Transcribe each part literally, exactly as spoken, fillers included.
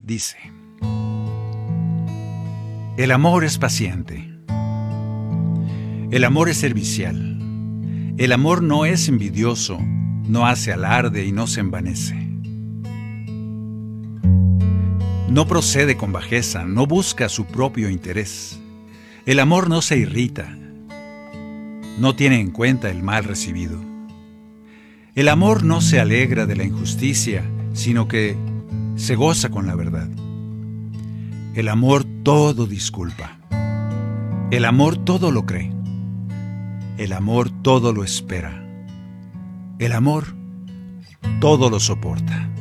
dice: el amor es paciente. El amor es servicial. El amor no es envidioso, no hace alarde y no se envanece. No procede con bajeza, no busca su propio interés. El amor no se irrita, no tiene en cuenta el mal recibido. El amor no se alegra de la injusticia, sino que se goza con la verdad. El amor todo disculpa. El amor todo lo cree. El amor todo lo espera. El amor todo lo soporta.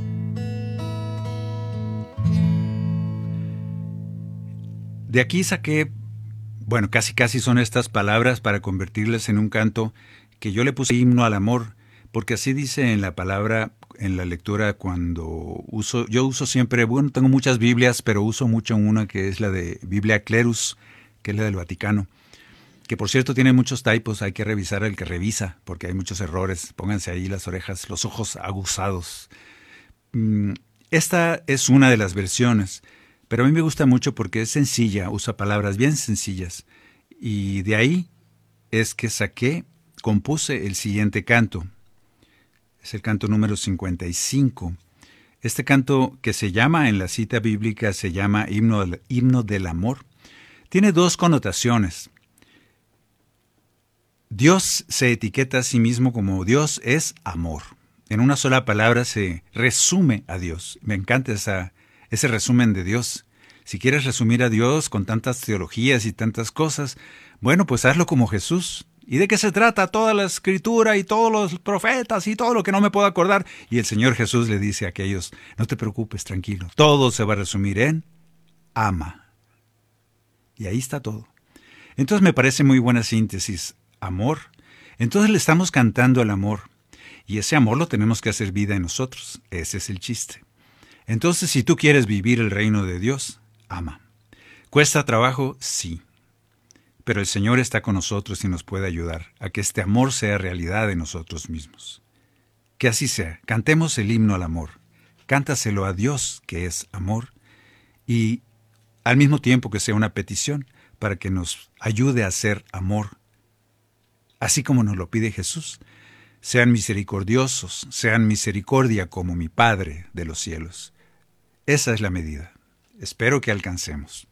De aquí saqué, bueno, casi casi son estas palabras para convertirlas en un canto que yo le puse himno al amor, porque así dice en la palabra, en la lectura cuando uso, yo uso siempre, bueno, tengo muchas Biblias, pero uso mucho una que es la de Biblia Clerus, que es la del Vaticano, que por cierto tiene muchos typos, hay que revisar el que revisa, porque hay muchos errores, pónganse ahí las orejas, los ojos aguzados. Esta es una de las versiones, pero a mí me gusta mucho porque es sencilla, usa palabras bien sencillas, y de ahí es que saqué, compuse el siguiente canto. Es el canto número cincuenta y cinco. Este canto, que se llama en la cita bíblica, se llama himno del, himno del amor. Tiene dos connotaciones. Dios se etiqueta a sí mismo como Dios es amor. En una sola palabra se resume a Dios. Me encanta esa, ese resumen de Dios. Si quieres resumir a Dios con tantas teologías y tantas cosas, bueno, pues hazlo como Jesús. ¿Y de qué se trata toda la escritura y todos los profetas y todo lo que no me puedo acordar? Y el Señor Jesús le dice a aquellos: no te preocupes, tranquilo, todo se va a resumir en ama. Y ahí está todo. Entonces me parece muy buena síntesis. Amor. Entonces le estamos cantando al amor. Y ese amor lo tenemos que hacer vida en nosotros. Ese es el chiste. Entonces, si tú quieres vivir el reino de Dios, ama. ¿Cuesta trabajo? Sí. Pero el Señor está con nosotros y nos puede ayudar a que este amor sea realidad en nosotros mismos. Que así sea. Cantemos el himno al amor. Cántaselo a Dios, que es amor, y al mismo tiempo que sea una petición para que nos ayude a ser amor, así como nos lo pide Jesús. Sean misericordiosos, sean misericordia como mi Padre de los cielos. Esa es la medida. Espero que alcancemos.